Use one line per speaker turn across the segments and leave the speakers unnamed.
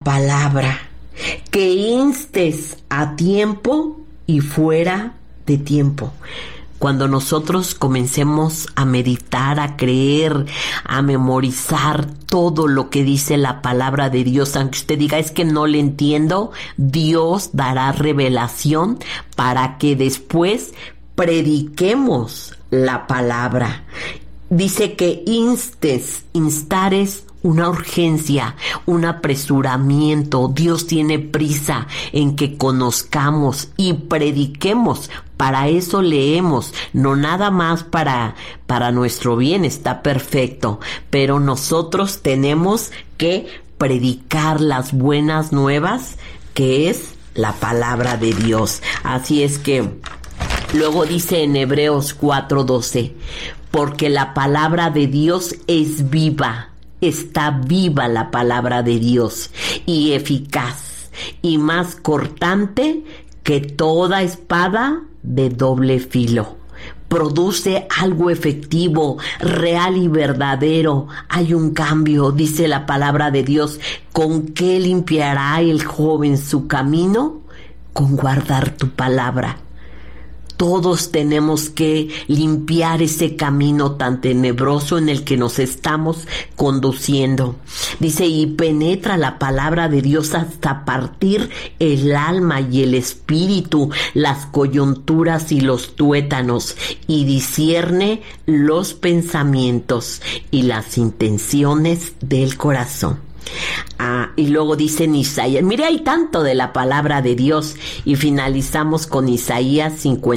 palabra, que instes a tiempo y fuera de tiempo. Cuando nosotros comencemos a meditar, a creer, a memorizar todo lo que dice la palabra de Dios, aunque usted diga es que no le entiendo, Dios dará revelación para que después prediquemos la palabra. Dice que instar es una urgencia, un apresuramiento. Dios tiene prisa en que conozcamos y prediquemos. Para eso leemos, no nada más para nuestro bien, está perfecto, pero nosotros tenemos que predicar las buenas nuevas, que es la palabra de Dios. Así es que luego dice en Hebreos 4:12, porque la palabra de Dios es viva, está viva la palabra de Dios, y eficaz, y más cortante que toda espada de doble filo. Produce algo efectivo, real y verdadero. Hay un cambio, dice la palabra de Dios. ¿Con qué limpiará el joven su camino? Con guardar tu palabra. Todos tenemos que limpiar ese camino tan tenebroso en el que nos estamos conduciendo. Dice, y penetra la palabra de Dios hasta partir el alma y el espíritu, las coyunturas y los tuétanos, y discierne los pensamientos y las intenciones del corazón. Y luego dice en Isaías, mire, hay tanto de la palabra de Dios, y finalizamos con Isaías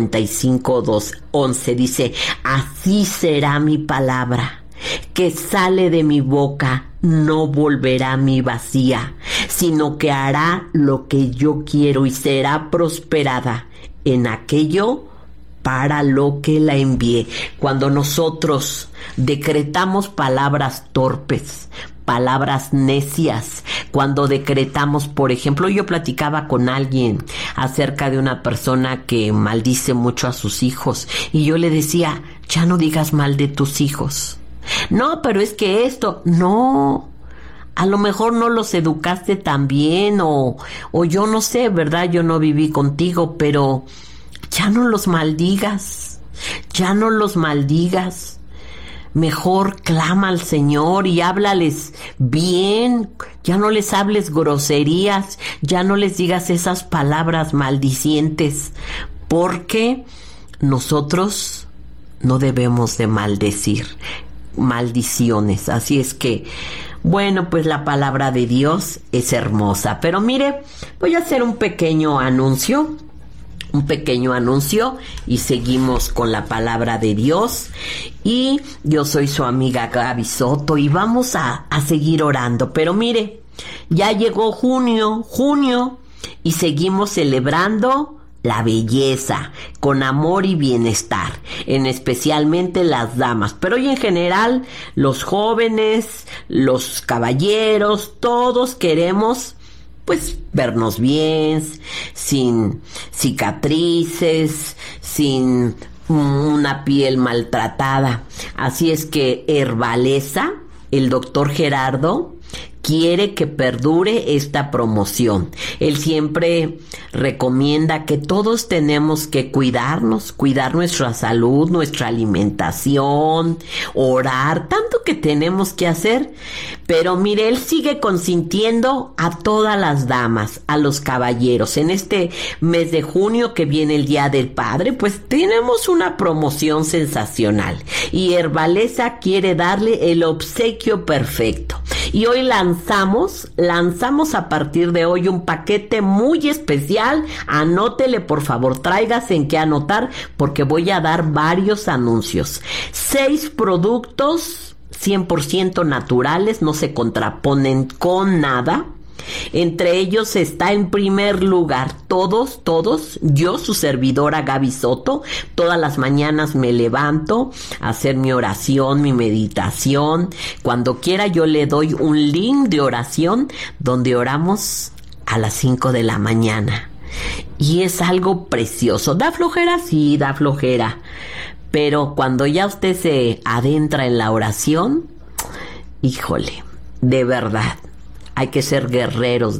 55:11. Dice, así será mi palabra que sale de mi boca, no volverá a mí vacía, sino que hará lo que yo quiero y será prosperada en aquello para lo que la envié. Cuando nosotros decretamos palabras torpes, palabras necias, cuando decretamos, por ejemplo, yo platicaba con alguien acerca de una persona que maldice mucho a sus hijos, y yo le decía, ya no digas mal de tus hijos. No, pero es que esto, no, a lo mejor no los educaste tan bien, o yo no sé, ¿verdad? Yo no viví contigo, pero ya no los maldigas, ya no los maldigas. Mejor clama al Señor y háblales bien, ya no les hables groserías, ya no les digas esas palabras maldicientes, porque nosotros no debemos de maldecir, maldiciones. Así es que, bueno, pues la palabra de Dios es hermosa. Pero mire, voy a hacer un pequeño anuncio y seguimos con la palabra de Dios. Y yo soy su amiga Gaby Soto y vamos a seguir orando. Pero mire, ya llegó junio y seguimos celebrando la belleza con amor y bienestar, en especialmente las damas, pero hoy en general los jóvenes, los caballeros, todos queremos pues vernos bien, sin cicatrices, sin una piel maltratada. Así es que Herbaleza, el doctor Gerardo, quiere que perdure esta promoción. Él siempre recomienda que todos tenemos que cuidarnos, cuidar nuestra salud, nuestra alimentación, orar, tanto que tenemos que hacer. Pero mire, él sigue consintiendo a todas las damas, a los caballeros. En este mes de junio que viene el Día del Padre, pues tenemos una promoción sensacional. Y Herbaleza quiere darle el obsequio perfecto. Y hoy lanzamos a partir de hoy un paquete muy especial. Anótele, por favor, tráigase en qué anotar, porque voy a dar varios anuncios. 6 productos 100% naturales, no se contraponen con nada. Entre ellos está en primer lugar todos, yo, su servidora Gaby Soto, todas las mañanas me levanto a hacer mi oración, mi meditación. Cuando quiera yo le doy un link de oración donde oramos a las 5 de la mañana. Y es algo precioso. ¿Da flojera? Sí, da flojera. Pero cuando ya usted se adentra en la oración, híjole, de verdad, hay que ser guerreros